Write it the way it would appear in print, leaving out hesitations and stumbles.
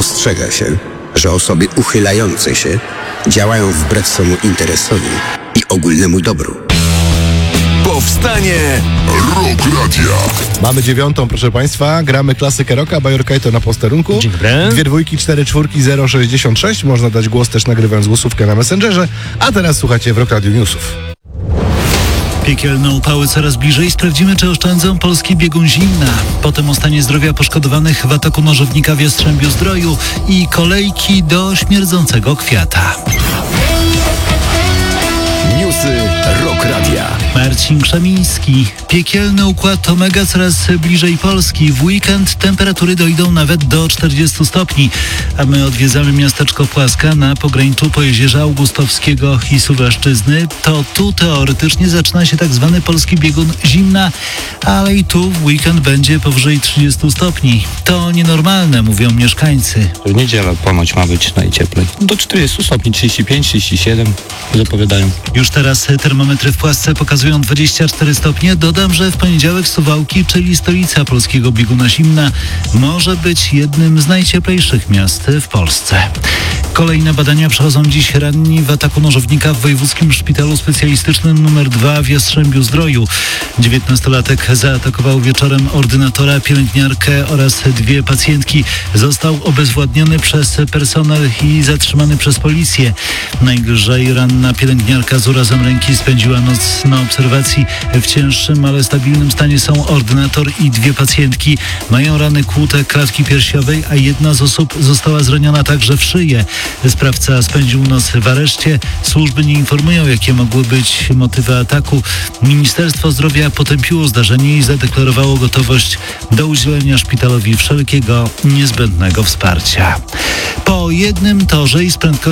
Ostrzega się, że osoby uchylające się działają wbrew swemu interesowi i ogólnemu dobru. Powstanie Rock Radia. Mamy 9, proszę Państwa. Gramy klasykę rocka. Bajor Kajto na posterunku. Dzień dobry. 2 dwójki, 4 czwórki, 066. Można dać głos też nagrywając głosówkę na Messengerze. A teraz słuchajcie w Rock Radio Newsów. Piekielne upały coraz bliżej. Sprawdzimy, czy oszczędzą polski biegun zimna. Potem o stanie zdrowia poszkodowanych w ataku nożownika w Jastrzębiu-Zdroju i kolejki do śmierdzącego kwiata. Newsy Rock Radia. Marcin Krzemiński. Piekielny układ Omega coraz bliżej Polski. W weekend temperatury dojdą nawet do 40 stopni. A my odwiedzamy miasteczko Płaska na pograniczu Pojezierza Augustowskiego i Suwałszczyzny. To tu teoretycznie zaczyna się tak zwany polski biegun zimna, ale i tu w weekend będzie powyżej 30 stopni. To nienormalne, mówią mieszkańcy. W niedzielę ponoć ma być najcieplej. Do 40 stopni, 35, 37 zapowiadają. Już teraz termometry w Płasce pokazują 24 stopnie. Dodam, że w poniedziałek Suwałki, czyli stolica polskiego bieguna zimna, może być jednym z najcieplejszych miast w Polsce. Kolejne badania przechodzą dziś ranni w ataku nożownika w Wojewódzkim Szpitalu Specjalistycznym nr 2 w Jastrzębiu-Zdroju. 19-latek zaatakował wieczorem ordynatora, pielęgniarkę oraz 2 pacjentki. Został obezwładniony przez personel i zatrzymany przez policję. Najgorzej ranna pielęgniarka z urazem ręki spędziła noc na obserwacji. W cięższym, ale stabilnym stanie są ordynator i 2 pacjentki. Mają rany kłute klatki piersiowej, a jedna z osób została zraniona także w szyję. Sprawca spędził noc w areszcie. Służby nie informują, jakie mogły być motywy ataku. Ministerstwo Zdrowia potępiło zdarzenie i zadeklarowało gotowość do udzielenia szpitalowi wszelkiego niezbędnego wsparcia. Po jednym torze i z prędkością